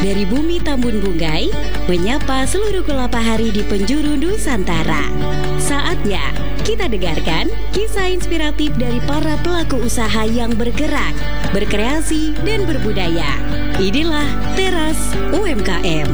Dari bumi Tambun Bunggai, menyapa seluruh kelapa hari di penjuru Nusantara. Saatnya kita dengarkan kisah inspiratif dari para pelaku usaha yang bergerak, berkreasi, dan berbudaya. Inilah Teras UMKM.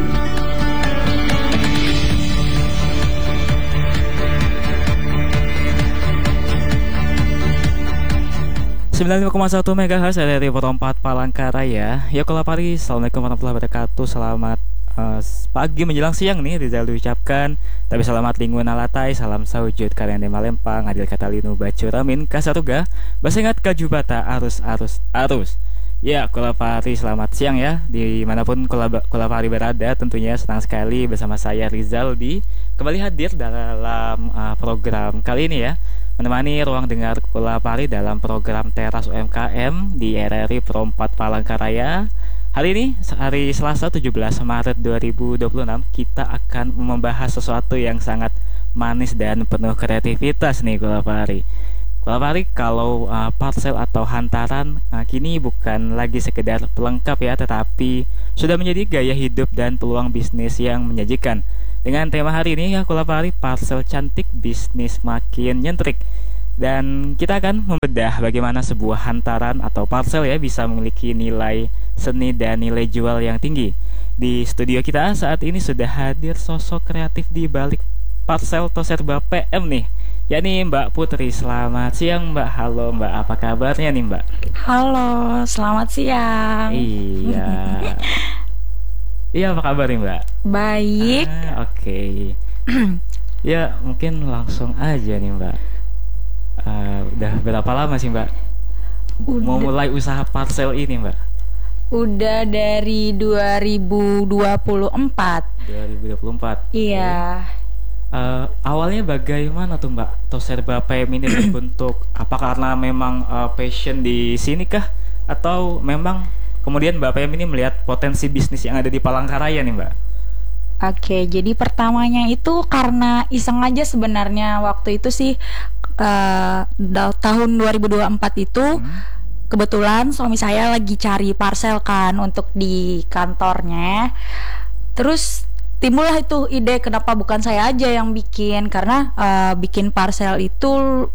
95,1 MHz dari Poro 4 Palangkaraya. Ya Kolapari, assalamualaikum warahmatullahi wabarakatuh. Selamat pagi menjelang siang nih Rizal diucapkan. Tapi selamat lingkungan alatai, salam saujud kalian di Malempang, adil kata linu bacu ramin kasaruga, basengat kajubata arus. Ya Kolapari, selamat siang ya dimanapun Kolapari berada. Tentunya senang sekali bersama saya Rizal kembali hadir dalam program kali ini ya, menemani ruang dengar Kolapari dalam program Teras UMKM di RRI Pro 4 Palangkaraya. Hari ini, hari Selasa 17 Maret 2026, kita akan membahas sesuatu yang sangat manis dan penuh kreativitas nih Kolapari. Kolapari, kalau parcel atau hantaran kini bukan lagi sekedar pelengkap ya, tetapi sudah menjadi gaya hidup dan peluang bisnis yang menjanjikan. Dengan tema hari ini ya Kolapari, parcel cantik bisnis makin nyentrik. Dan kita akan membedah bagaimana sebuah hantaran atau parcel ya bisa memiliki nilai seni dan nilai jual yang tinggi. Di studio kita saat ini sudah hadir sosok kreatif di balik parcel Toserba PM nih, yakni Mbak Putri. Selamat siang Mbak. Halo Mbak, apa kabarnya nih Mbak? Halo, selamat siang. Iya. Iya, apa kabar nih Mbak? Baik. Oke. Ya mungkin langsung aja nih Mbak. Udah berapa lama sih Mbak mau mulai usaha parcel ini Mbak? Udah dari 2024. 2024. Iya. Awalnya bagaimana tuh Mbak Toserba PM ini terbentuk? Apa karena memang passion di sini kah? Atau memang kemudian Mbak PM ini melihat potensi bisnis yang ada di Palangkaraya nih Mbak? Oke, jadi pertamanya itu karena iseng aja sebenarnya. Waktu itu sih tahun 2024 itu kebetulan suami saya lagi cari parcel kan untuk di kantornya. Terus timbullah itu ide, kenapa bukan saya aja yang bikin, karena bikin parcel itu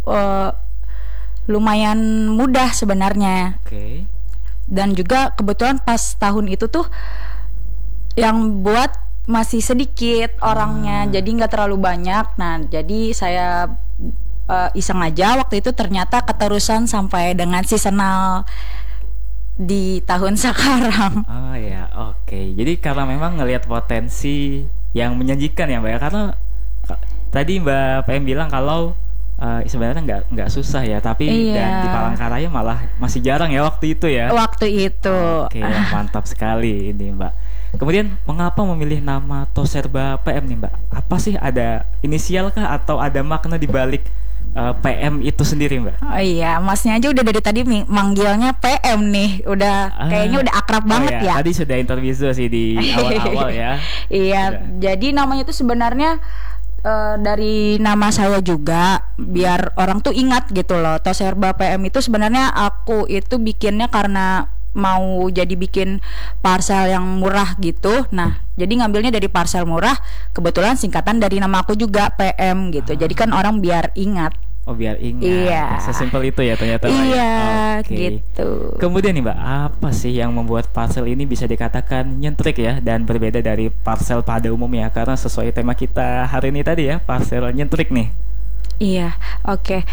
lumayan mudah sebenarnya. Oke. Dan juga kebetulan pas tahun itu tuh yang buat masih sedikit orangnya, jadi nggak terlalu banyak. Nah, jadi saya iseng aja waktu itu, ternyata keterusan sampai dengan seasonal di tahun sekarang. Oh ya, oke. Jadi karena memang ngelihat potensi yang menjanjikan ya Mbak ya, karena tadi Mbak PM bilang kalau sebenarnya nggak susah ya, tapi dan di Palangkaraya malah masih jarang ya waktu itu ya. Waktu itu. Oke, mantap sekali ini Mbak. Kemudian mengapa memilih nama Toserba PM nih Mbak? Apa sih, ada inisial kah atau ada makna di balik PM itu sendiri Mbak? Oh iya, masnya aja udah dari tadi manggilnya PM nih. Udah kayaknya udah akrab banget ya. Tadi sudah interview sih di awal-awal ya. Iya, jadi namanya itu sebenarnya dari nama saya juga, biar orang tuh ingat gitu loh. Toserba PM itu sebenarnya aku itu bikinnya karena mau jadi bikin parcel yang murah gitu. Nah, jadi ngambilnya dari parcel murah, kebetulan singkatan dari nama aku juga PM gitu. Jadi kan orang biar ingat. Oh, biar ingat. Iya. Sesimpel itu ya ternyata. Iya, gitu. Kemudian nih Mbak, apa sih yang membuat parcel ini bisa dikatakan nyentrik ya dan berbeda dari parcel pada umumnya? Karena sesuai tema kita hari ini tadi ya, parcel nyentrik nih. Iya, oke.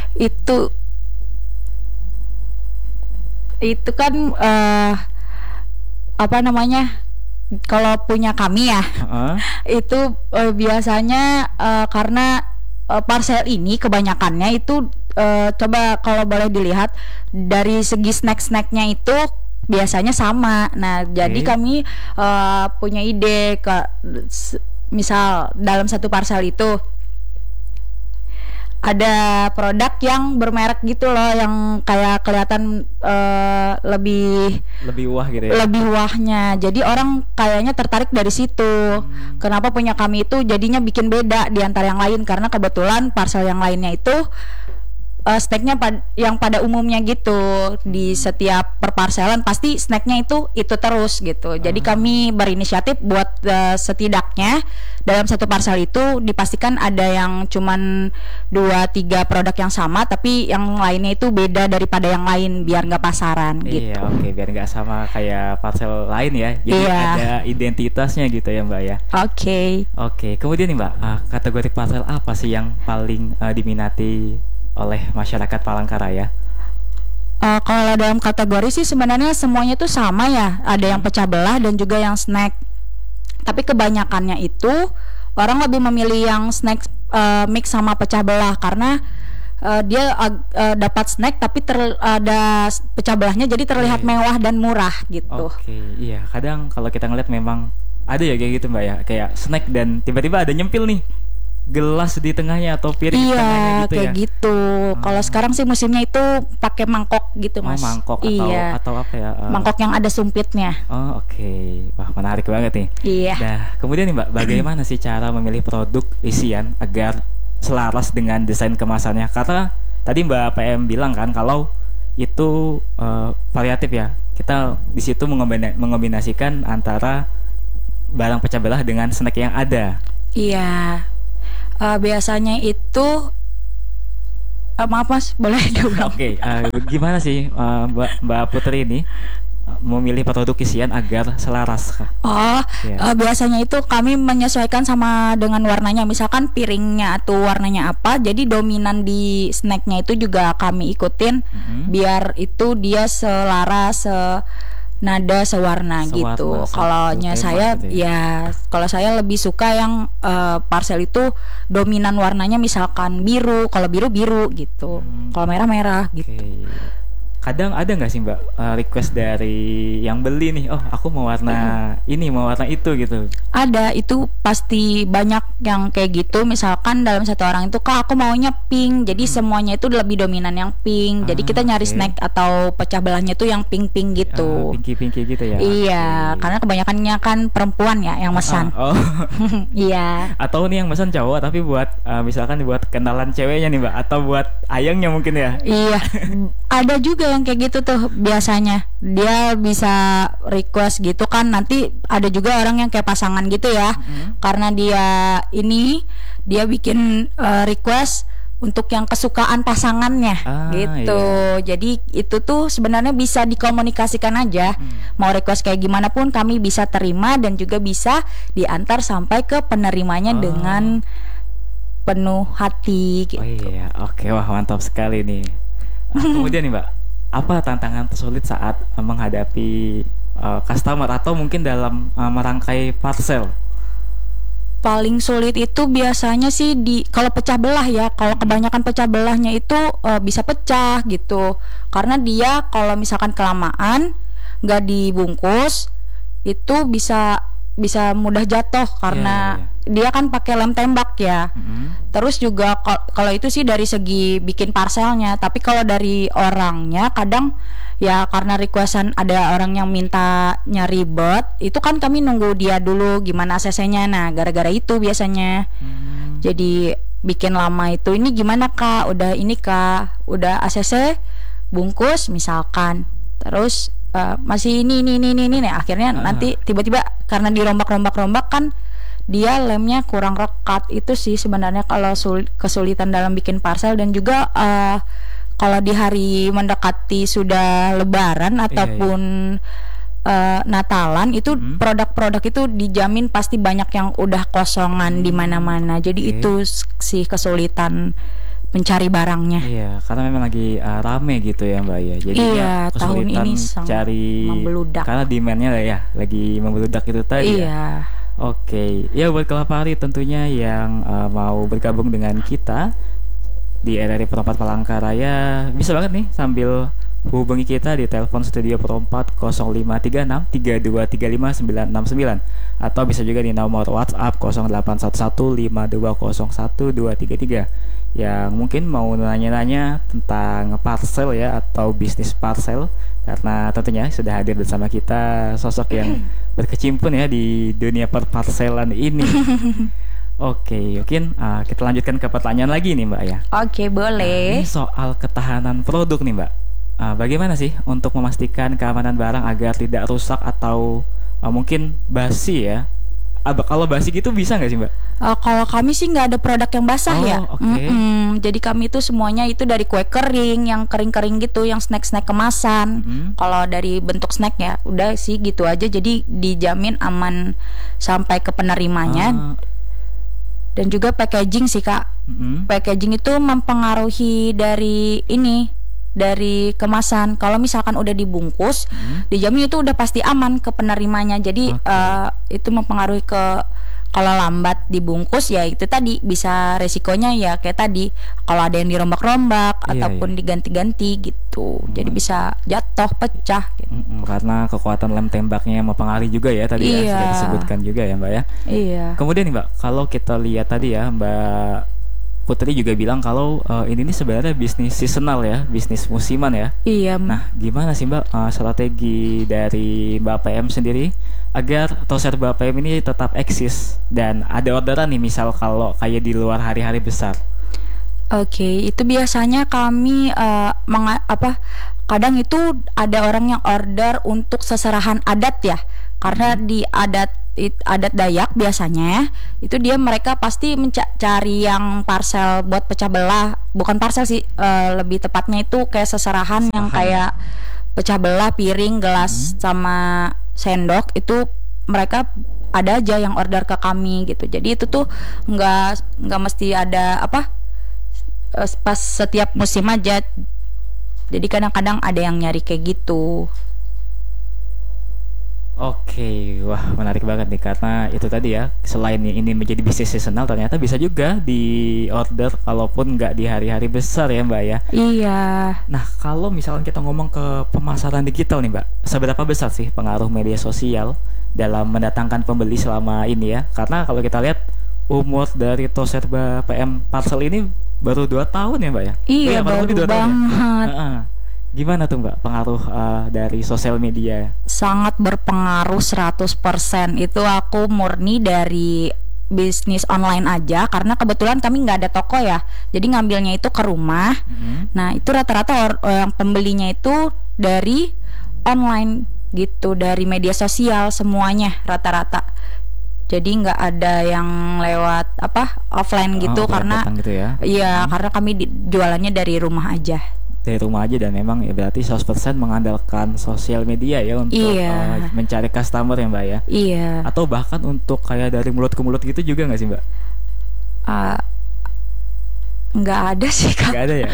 Itu kan apa namanya, kalau punya kami ya, itu biasanya karena parcel ini kebanyakannya itu coba kalau boleh dilihat dari segi snack-snacknya itu biasanya sama. Nah, jadi kami punya ide misal dalam satu parcel itu ada produk yang bermerek gitu loh, yang kayak kelihatan lebih wah gitu ya. Lebih wahnya. Jadi orang kayaknya tertarik dari situ. Kenapa punya kami itu jadinya bikin beda di antara yang lain, karena kebetulan parcel yang lainnya itu snacknya yang pada umumnya gitu. Di setiap perparselan pasti snacknya itu terus gitu. Jadi kami berinisiatif buat setidaknya dalam satu parsel itu dipastikan ada yang cuman 2-3 produk yang sama, tapi yang lainnya itu beda daripada yang lain biar nggak pasaran gitu. Iya, oke, biar nggak sama kayak parsel lain ya. Jadi ada identitasnya gitu ya Mbak ya. Oke, kemudian nih Mbak, kategori parsel apa sih yang paling diminati oleh masyarakat Palangkaraya? Kalau dalam kategori sih sebenarnya semuanya tuh sama ya. Ada yang pecah belah dan juga yang snack. Tapi kebanyakannya itu orang lebih memilih yang snack mix sama pecah belah karena dia dapat snack tapi ada pecah belahnya, jadi terlihat mewah dan murah gitu. Oke, iya. Kadang kalau kita ngeliat memang ada ya kayak gitu Mbak ya, kayak snack dan tiba-tiba ada nyempil nih gelas di tengahnya atau piring di tengahnya gitu kayak gitu. Kalau sekarang sih musimnya itu pakai mangkok gitu Mas. Mangkok atau apa ya? Mangkok yang ada sumpitnya. Oke. Wah, menarik banget nih. Iya. Nah, kemudian nih Mbak, bagaimana sih cara memilih produk isian agar selaras dengan desain kemasannya? Karena tadi Mbak PM bilang kan kalau itu variatif ya. Kita di situ mengombinasikan antara barang pecah belah dengan snack yang ada. Iya. Biasanya itu maaf Mas, boleh diulang? Oke, gimana sih Mbak Putri ini memilih produk isian agar selaras? Biasanya itu kami menyesuaikan sama dengan warnanya. Misalkan piringnya atau warnanya apa, jadi dominan di snacknya itu juga kami ikutin biar itu dia selaras, nada sewarna gitu. Kalau saya gitu ya kalau saya lebih suka yang parsel itu dominan warnanya misalkan biru, kalau biru gitu, kalau merah gitu. Kadang ada nggak sih Mbak request dari yang beli nih, aku mau warna ini, mau warna itu gitu? Ada, itu pasti banyak yang kayak gitu. Misalkan dalam satu orang itu, Kak aku maunya pink, jadi semuanya itu lebih dominan yang pink. Jadi kita nyari snack atau pecah belahnya itu yang pink-pink gitu. Pinky gitu ya? Iya, karena kebanyakannya kan perempuan ya yang mesan. Iya. Atau nih yang mesan cowok tapi buat misalkan buat kenalan ceweknya nih Mbak, atau buat ayangnya mungkin ya? Iya. Ada juga yang kayak gitu tuh biasanya. Dia bisa request gitu kan. Nanti ada juga orang yang kayak pasangan gitu ya. Karena dia bikin request untuk yang kesukaan pasangannya gitu. Iya. Jadi itu tuh sebenarnya bisa dikomunikasikan aja. Mau request kayak gimana pun kami bisa terima dan juga bisa diantar sampai ke penerimanya dengan penuh hati gitu. Oke, wah mantap sekali nih. Kemudian nih Mbak, apa tantangan tersulit saat menghadapi customer atau mungkin dalam merangkai parcel? Paling sulit itu biasanya sih kalau pecah belah ya. Kalau kebanyakan pecah belahnya itu bisa pecah gitu. Karena dia kalau misalkan kelamaan nggak dibungkus itu bisa mudah jatuh karena dia kan pakai lem tembak ya. Terus juga kalau itu sih dari segi bikin parselnya, tapi kalau dari orangnya kadang ya karena requestan ada orang yang mintanya ribet, itu kan kami nunggu dia dulu gimana ACC-nya. Nah, gara-gara itu biasanya jadi bikin lama itu. Ini gimana Kak? Udah ini Kak, udah ACC bungkus misalkan. Terus masih ini akhirnya nanti tiba-tiba karena dirombak-rombak kan dia lemnya kurang rekat. Itu sih sebenarnya kalau kesulitan dalam bikin parcel. Dan juga kalau di hari mendekati sudah lebaran ataupun Natalan itu produk-produk itu dijamin pasti banyak yang udah kosongan di mana-mana. Jadi itu sih kesulitan mencari barangnya. Iya, karena memang lagi rame gitu ya Mbak ya. Jadi tahun ini cari membeludak. Karena demand-nya ya lagi membeludak itu tadi. Iya. Oke, ya buat Kelapari tentunya yang mau bergabung dengan kita di RRI Perompak Palangkaraya bisa banget nih sambil hubungi kita di telepon studio Perompak 0536 3235 969 atau bisa juga di nomor WhatsApp 081152011233 yang mungkin mau nanya-nanya tentang parcel ya atau bisnis parcel, karena tentunya sudah hadir bersama kita sosok yang berkecimpung ya di dunia perparselan ini. Oke, mungkin kita lanjutkan ke pertanyaan lagi nih Mbak ya. Oke, boleh. Ini soal ketahanan produk nih Mbak. Bagaimana sih untuk memastikan keamanan barang agar tidak rusak atau mungkin basi ya? Kalau basi gitu bisa nggak sih Mbak? Kalau kami sih nggak ada produk yang basah ya. Okay. Jadi kami itu semuanya itu dari kue kering, yang kering-kering gitu, yang snack-snack kemasan. Kalau dari bentuk snack ya, udah sih gitu aja. Jadi dijamin aman sampai ke penerimanya. Dan juga packaging sih Kak. Packaging itu mempengaruhi dari dari kemasan. Kalau misalkan udah dibungkus, dijamin itu udah pasti aman ke penerimanya. Jadi itu mempengaruhi ke kalau lambat dibungkus ya itu tadi bisa resikonya ya kayak tadi kalau ada yang dirombak-rombak ataupun diganti-ganti gitu. Jadi bisa jatuh, pecah gitu. Karena kekuatan lem tembaknya yang mempengaruhi juga ya tadi ya sudah disebutkan juga ya Mbak ya. Iya. Kemudian nih Mbak, kalau kita lihat tadi ya Mbak Putri juga bilang kalau ini sebenarnya bisnis seasonal ya, bisnis musiman ya. Iya. Nah, gimana sih Mbak strategi dari Mbak PM sendiri agar toser Mbak PM ini tetap eksis dan ada orderan nih misal kalau kayak di luar hari-hari besar? Oke, itu biasanya kami kadang itu ada orang yang order untuk seserahan adat ya. Karena di adat Dayak biasanya itu mereka pasti mencari yang parcel buat pecah belah, bukan parcel sih, lebih tepatnya itu kayak seserahan yang kayak pecah belah piring, gelas sama sendok. Itu mereka ada aja yang order ke kami gitu. Jadi itu tuh nggak mesti ada pas setiap musim aja. Jadi kadang-kadang ada yang nyari kayak gitu. Oke, wah menarik banget nih karena itu tadi ya, selain ini menjadi bisnis seasonal ternyata bisa juga di order kalaupun nggak di hari-hari besar ya Mbak ya. Iya. Nah kalau misalnya kita ngomong ke pemasaran digital nih Mbak, seberapa besar sih pengaruh media sosial dalam mendatangkan pembeli selama ini ya? Karena kalau kita lihat umur dari toser Mbak PM Parcel ini baru 2 tahun ya Mbak ya? Iya, baru banget. Gimana tuh Mbak pengaruh dari sosial media? Sangat berpengaruh 100%. Itu aku murni dari bisnis online aja karena kebetulan kami nggak ada toko ya. Jadi ngambilnya itu ke rumah. Nah itu rata-rata yang pembelinya itu dari online gitu, dari media sosial semuanya rata-rata. Jadi nggak ada yang lewat offline gitu karena gitu ya? Iya karena kami jualannya dari rumah aja. Dari rumah aja dan memang ya berarti 100% mengandalkan sosial media ya untuk mencari customer ya Mbak ya. Iya. Atau bahkan untuk kayak dari mulut ke mulut gitu juga nggak sih Mbak? Nggak ada sih Kak. Nggak ada ya.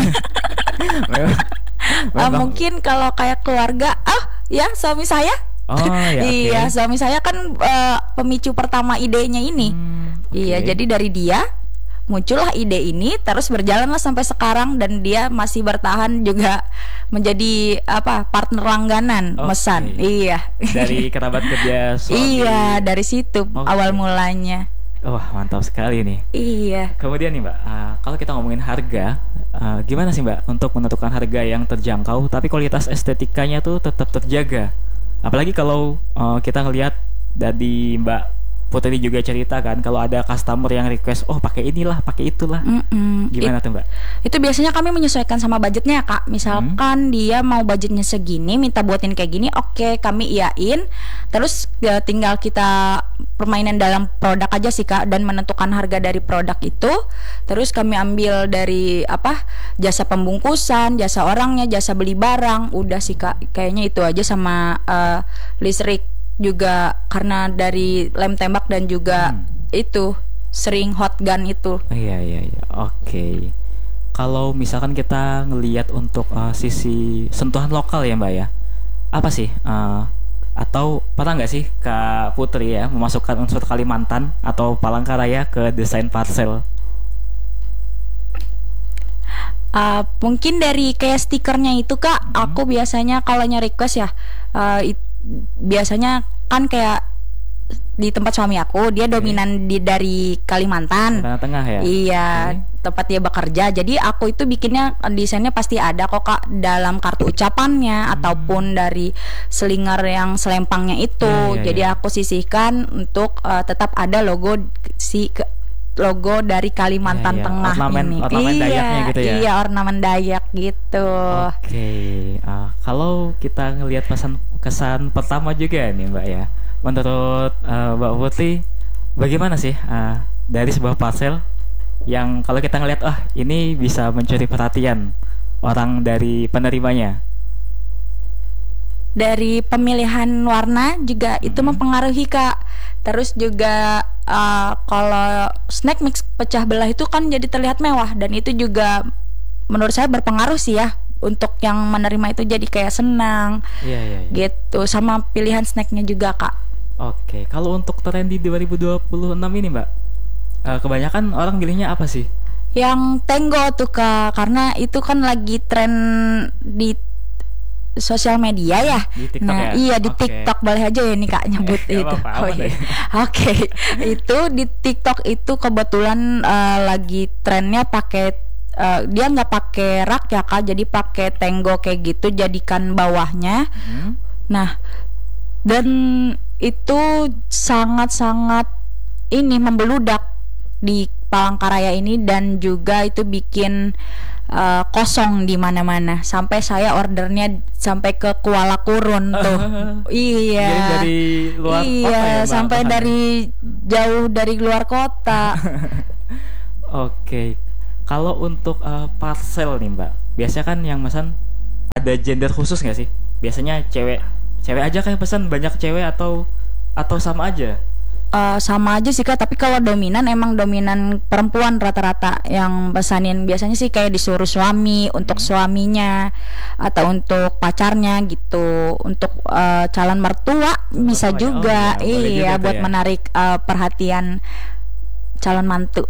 Memang. Mungkin kalau kayak keluarga, ya suami saya. Oh ya. Iya suami saya kan pemicu pertama idenya ini. Iya jadi dari dia muncullah ide ini, terus berjalanlah sampai sekarang dan dia masih bertahan juga menjadi partner langganan mesan. Iya. Dari kerabat kerja suami. Iya, dari situ awal mulanya. Wah, mantap sekali nih. Iya. Kemudian nih Mbak, kalau kita ngomongin harga, gimana sih Mbak untuk menentukan harga yang terjangkau tapi kualitas estetikanya tuh tetap terjaga? Apalagi kalau kita ngelihat dari Mbak Putri juga cerita kan kalau ada customer yang request pakai inilah, pakai itulah. Gimana tuh Mbak? Itu biasanya kami menyesuaikan sama budgetnya ya Kak. Misalkan dia mau budgetnya segini, minta buatin kayak gini, oke, kami iyain. Terus tinggal kita permainan dalam produk aja sih Kak, dan menentukan harga dari produk itu. Terus kami ambil dari jasa pembungkusan, jasa orangnya, jasa beli barang. Udah sih Kak, kayaknya itu aja sama listrik juga karena dari lem tembak dan juga itu sering hot gun itu. Iya. Oke. Kalau misalkan kita ngelihat untuk sisi sentuhan lokal ya Mbak ya, apa sih atau pernah nggak sih Kak Putri ya memasukkan unsur Kalimantan atau Palangkaraya ke desain parcel? Mungkin dari kayak stikernya itu Kak, aku biasanya kalau request ya biasanya kan kayak di tempat suami aku dia dominan dari Kalimantan. Tengah ya. Iya. tempat dia bekerja. Jadi aku itu bikinnya desainnya pasti ada kok Kak, dalam kartu ucapannya ataupun dari slinger yang selempangnya itu. Jadi aku sisihkan untuk tetap ada logo logo dari Kalimantan Tengah ini. Ornamen Dayaknya gitu ya. Iya, ornamen Dayak gitu. Oke. Kalau kita ngelihat kesan pertama juga nih Mbak ya. Menurut Mbak Putri, bagaimana sih dari sebuah parcel yang kalau kita ngelihat ini bisa mencuri perhatian orang dari penerimanya? Dari pemilihan warna juga itu mempengaruhi Kak. Terus juga kalau snack mix pecah belah itu kan jadi terlihat mewah, dan itu juga menurut saya berpengaruh sih ya untuk yang menerima itu, jadi kayak senang. Gitu, sama pilihan snacknya juga Kak. Oke, kalau untuk trendy 2026 ini Mbak, kebanyakan orang pilihnya apa sih? Yang Tango tuh Kak, karena itu kan lagi tren di sosial media ya. Di TikTok nah, ya? Iya di TikTok, boleh aja ya nih Kak nyebut itu. Oke. Itu di TikTok itu kebetulan lagi trennya pakai dia nggak pakai rak ya Kak, jadi pakai Tango kayak gitu, jadikan bawahnya. Nah, dan itu sangat-sangat ini membeludak di Palangkaraya ini, dan juga itu bikin kosong di mana-mana, sampai saya ordernya sampai ke Kuala Kurun tuh. Iya. Jadi dari luar kota ya Mbak, sampai dari jauh dari luar kota. Oke. Kalau untuk parcel nih Mbak, biasanya kan yang pesan ada gender khusus nggak sih? Biasanya cewek aja kayak pesan, banyak cewek atau sama aja? Sama aja sih Kak, tapi kalau dominan emang dominan perempuan rata-rata yang pesanin. Biasanya sih kayak disuruh suami untuk suaminya atau untuk pacarnya gitu. Untuk calon mertua bisa juga. Iya, buat menarik perhatian calon mantu.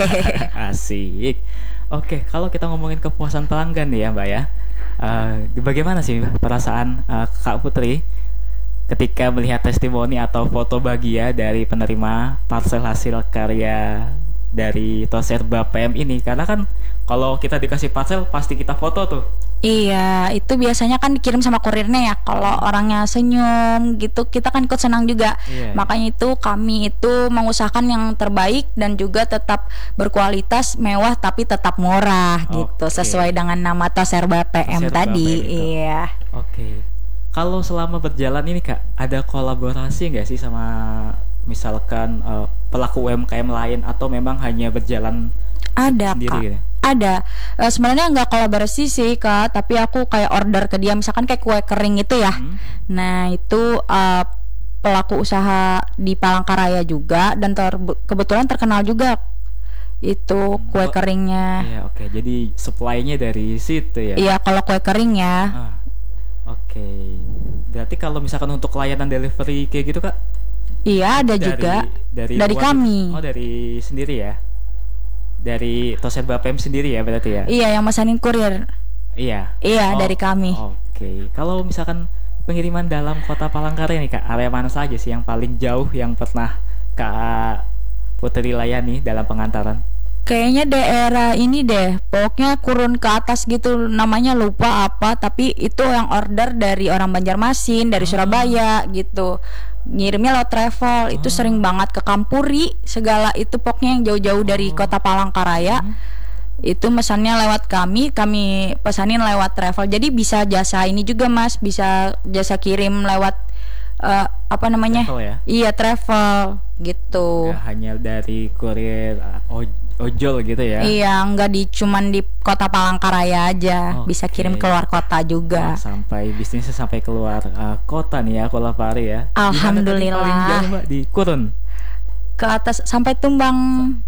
Asik. Oke, kalau kita ngomongin kepuasan pelanggan nih ya Mbak ya, bagaimana sih perasaan Kak Putri ketika melihat testimoni atau foto bahagia dari penerima parcel hasil karya dari Toserba PM ini? Karena kan kalau kita dikasih parcel pasti kita foto tuh. Iya, itu biasanya kan dikirim sama kurirnya ya. Kalau orangnya senyum gitu, kita kan ikut senang juga. Makanya itu kami itu mengusahakan yang terbaik dan juga tetap berkualitas, mewah tapi tetap murah gitu, sesuai dengan nama Toserba PM tadi. Iya. Oke. Kalau selama berjalan ini Kak, ada kolaborasi nggak sih sama misalkan pelaku UMKM lain, atau memang hanya berjalan sendiri Kak? Gitu? Ada. Sebenarnya nggak kolaborasi sih Kak, tapi aku kayak order ke dia, misalkan kayak kue kering itu ya. Nah itu pelaku usaha di Palangkaraya juga, dan kebetulan terkenal juga itu kue keringnya. Iya, oke. Jadi supply-nya dari situ ya? Iya, kalau kue keringnya. Oke. Berarti kalau misalkan untuk layanan delivery kayak gitu Kak? Iya, ada juga. Dari kami. Oh, dari sendiri ya? Dari Toserba PM sendiri ya berarti ya? Iya, yang mesanin kurir. Iya. Iya, dari kami. Oke. Kalau misalkan pengiriman dalam kota Palangkaraya nih Kak, area mana saja sih yang paling jauh yang pernah Kak Putri layani dalam pengantaran? Kayaknya daerah ini deh, pokoknya kurun ke atas gitu, namanya lupa apa, tapi itu yang order dari orang Banjarmasin, dari Surabaya gitu. Ngirimnya lewat travel, itu sering banget ke Kampuri, segala itu pokoknya yang jauh-jauh dari kota Palangkaraya. Itu mesannya lewat kami pesanin lewat travel. Jadi bisa jasa ini juga Mas, bisa jasa kirim lewat apa namanya? Travel ya? Iya, travel gitu. Nggak hanya dari kurir ojol gitu ya? Iya, nggak cuman di kota Palangkaraya aja, bisa kirim keluar kota juga. Sampai bisnisnya sampai keluar kota nih ya, Kolapari ya. Alhamdulillah. Paling jauh Mbak di Kurun? Ke atas sampai Tumbang.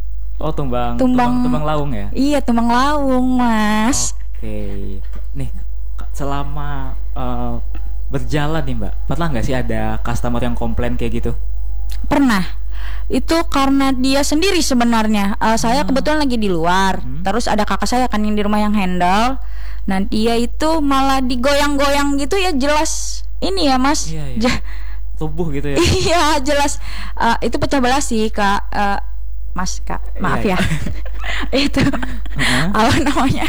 Tumbang Laung ya? Iya, Tumbang Laung Mas. Oke. Nih, selama berjalan nih Mbak, pernah nggak sih ada customer yang komplain kayak gitu? Pernah. Itu karena dia sendiri sebenarnya. Saya kebetulan lagi di luar. Terus ada kakak saya kan yang di rumah yang handle. Nah dia itu malah digoyang-goyang gitu ya, jelas ini ya Mas. Iya. Tubuh gitu ya. Iya jelas. Itu pecah belah sih Kak. Mas Kak, maaf Iya, ya. Itu apa namanya?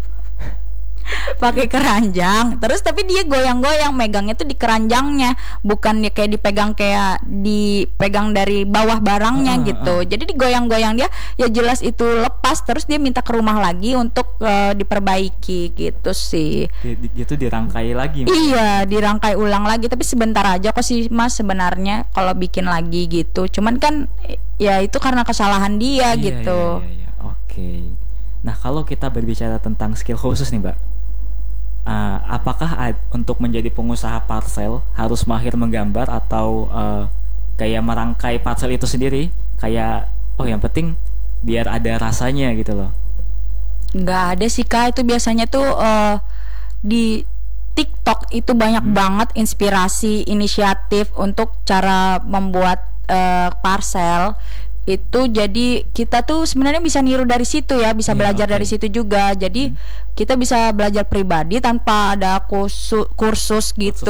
Pakai keranjang. Terus tapi dia goyang-goyang, megangnya tuh di keranjangnya, bukan dia kayak dipegang dari bawah barangnya gitu. Jadi digoyang-goyang dia, ya jelas itu lepas. Terus dia minta ke rumah lagi untuk diperbaiki gitu sih. Dia tuh dirangkai lagi. Iya, dirangkai ulang lagi. Tapi sebentar aja kok sih Mas sebenarnya kalau bikin lagi gitu. Cuman kan ya itu karena kesalahan dia gitu. Iya. Oke. Nah, kalau kita berbicara tentang skill khusus nih, Mbak, apakah untuk menjadi pengusaha parcel harus mahir menggambar atau kayak merangkai parcel itu sendiri? Kayak yang penting biar ada rasanya gitu loh. Nggak ada sih Kak, itu biasanya tuh di TikTok itu banyak banget inspirasi, inisiatif untuk cara membuat parcel itu. Jadi kita tuh sebenarnya bisa niru dari situ ya, bisa belajar dari situ juga. Jadi kita bisa belajar pribadi tanpa ada kursus gitu.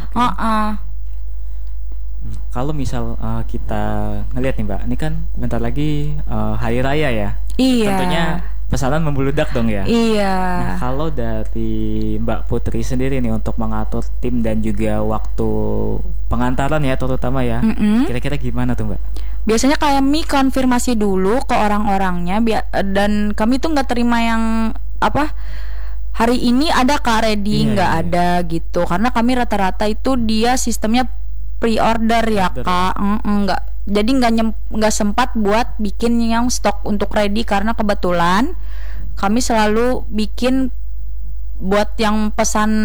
Kalau misal kita ngelihat nih Mbak, ini kan bentar lagi hari raya ya. Iya. Tentunya pesanan membludak dong ya. Iya. Nah, kalau dari Mbak Putri sendiri nih untuk mengatur tim dan juga waktu pengantaran ya terutama ya, kira-kira gimana tuh Mbak? Biasanya kami konfirmasi dulu ke orang-orangnya, dan kami tuh nggak terima yang hari ini ada Kak ready, nggak ada gitu. Karena kami rata-rata itu dia sistemnya pre-order ya Kak. Jadi nggak sempat buat bikin yang stok untuk ready, karena kebetulan kami selalu bikin buat yang pesan